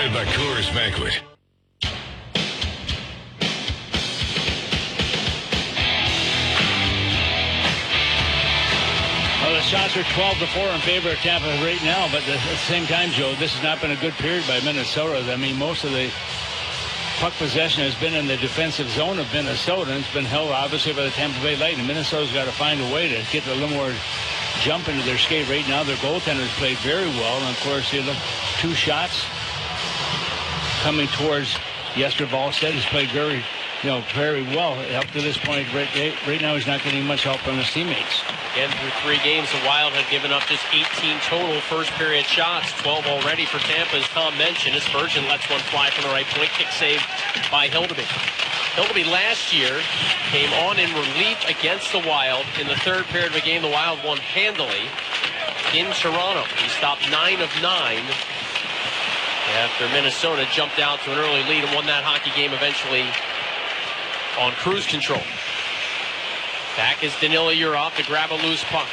presented by Coors Banquet. Well, the shots are 12-4 in favor of Tampa right now, but at the same time, Joe, this has not been a good period by Minnesota. I mean, most of the puck possession has been in the defensive zone of Minnesota, and it's been held, obviously, by the Tampa Bay Lightning. Minnesota's got to find a way to get a little more jump into their skate. Right now, their goaltenders played very well, and, of course, you look, 2 shots coming towards Jesper Wallstedt, who's played very well up to this point. Right now, he's not getting much help from his teammates. Again, through 3 games, the Wild had given up just 18 total first-period shots, 12 already for Tampa, as Tom mentioned. As Spurgeon lets one fly from the right point, kick save by Hildeby. Hildeby last year came on in relief against the Wild. In the third period of a game, the Wild won handily in Toronto. He stopped 9 of 9 after Minnesota jumped out to an early lead and won that hockey game eventually on cruise control. Back is Danila Urov to grab a loose puck.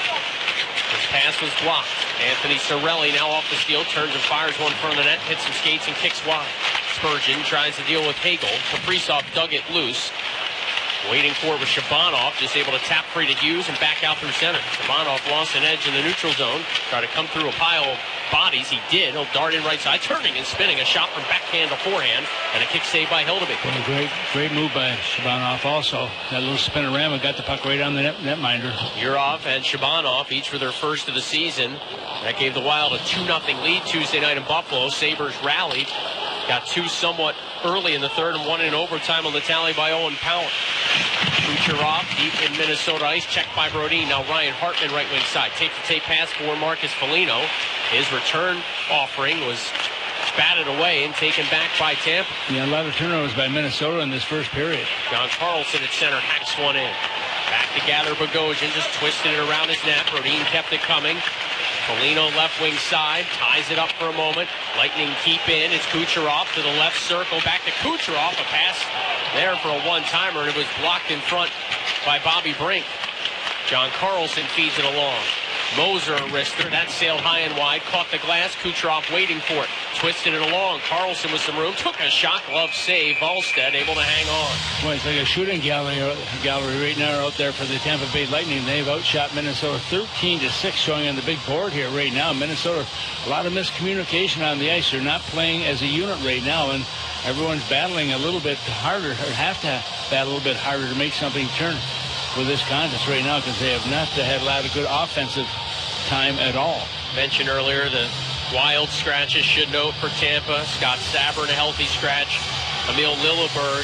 His pass was blocked. Anthony Cirelli now off the steal, turns and fires one in front of the net, hits some skates and kicks wide. Spurgeon tries to deal with Hagel. Kaprizov dug it loose. Waiting for it was Shabanov, just able to tap free to Hughes and back out through center. Shabanov lost an edge in the neutral zone. Tried to come through a pile of bodies. He did. He'll dart in right side, turning and spinning. A shot from backhand to forehand, and a kick save by Hildeby. Well, great move by Shabanov also. That little spinorama got the puck right on the netminder. Urov and Shabanov, each for their first of the season. That gave the Wild a 2-0 lead Tuesday night in Buffalo. Sabres rallied. Got 2 somewhat early in the third and 1 in overtime on the tally by Owen Power. Kucherov deep in Minnesota ice, checked by Brodin. Now Ryan Hartman right wing side. Tape pass for Marcus Foligno. His return offering was batted away and taken back by Tampa. Yeah, a lot of turnovers by Minnesota in this first period. John Carlson at center hacks one in. Back to gather Bogosian, just twisted it around his net. Brodin kept it coming. Foligno left wing side, ties it up for a moment. Lightning keep in. It's Kucherov to the left circle. Back to Kucherov. A pass there for a one-timer, and it was blocked in front by Bobby Brink. John Carlson feeds it along. Moser a wrister. That sailed high and wide. Caught the glass. Kucherov waiting for it. Twisted it along. Carlson with some room. Took a shot. Glove save. Wallstedt able to hang on. Boy, it's like a shooting gallery right now out there for the Tampa Bay Lightning. They've outshot Minnesota 13-6, showing on the big board here right now. Minnesota, a lot of miscommunication on the ice. They're not playing as a unit right now, and everyone's battling a little bit harder, or have to battle a little bit harder to make something turn with this contest right now, because they have not had a lot of good offensive time at all. Mentioned earlier the Wild scratches should note for Tampa. Scott Sabourin a healthy scratch. Emil Lilleberg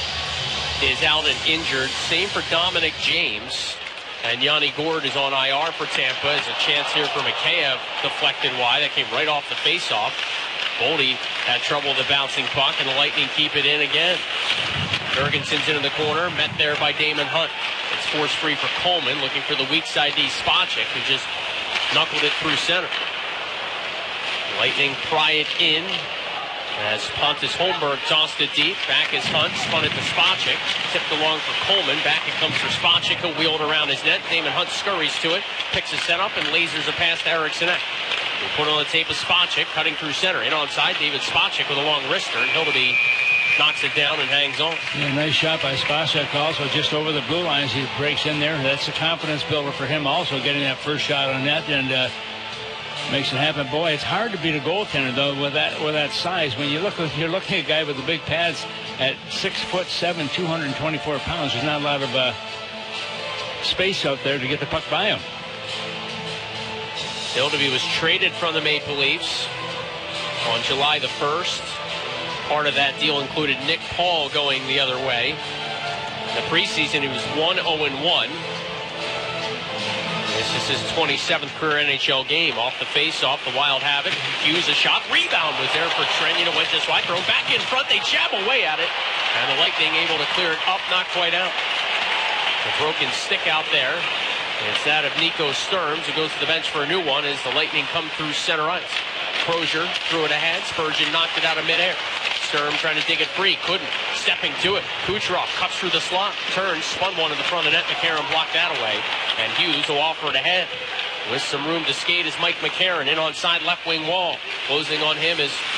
is out and injured. Same for Dominic James. And Yanni Gourde is on IR for Tampa. There's a chance here for Mikheyev deflected wide. That came right off the faceoff. Boldy had trouble with the bouncing puck, and the Lightning keep it in again. Jurgensen's into the corner, met there by Damon Hunt. It's forced free for Coleman, looking for the weak side D Spacek, who just knuckled it through center. Lightning pry it in as Pontus Holmberg tossed it deep. Back is Hunt, spun it to Spacek, tipped along for Coleman. Back it comes for Spacek, who wheeled around his net. Damon Hunt scurries to it, picks a set up, and lasers a pass to Eriksson Ek. We put on the tape of Spacek, cutting through center. In onside, David Spacek with a long wrister, and Hildeby knocks it down and hangs on. Yeah, nice shot by Spacek also, just over the blue lines. He breaks in there. That's a confidence builder for him also, getting that first shot on net, and makes it happen. Boy, it's hard to beat a goaltender, though, with that size. When you're looking at a guy with the big pads at 6'7", 224 pounds, there's not a lot of space out there to get the puck by him. Hildeby was traded from the Maple Leafs on July the 1st. Part of that deal included Nick Paul going the other way. In the preseason, he was 1-0-1. This is his 27th career NHL game. Off the face-off, the Wild have it. Hughes a shot. Rebound was there for Trenton. It went this wide. Thrown back in front. They jab away at it. And the Lightning able to clear it up, not quite out. The broken stick out there. It's that of Nico Sturm, who goes to the bench for a new one as the Lightning come through center ice. Crozier threw it ahead. Spurgeon knocked it out of midair. Sturm trying to dig it free. Couldn't. Stepping to it. Kucherov cuts through the slot. Turns. Spun one in the front of the net. McCarron blocked that away. And Hughes will offer it ahead. With some room to skate is Mike McCarron. In on side left wing wall. Closing on him is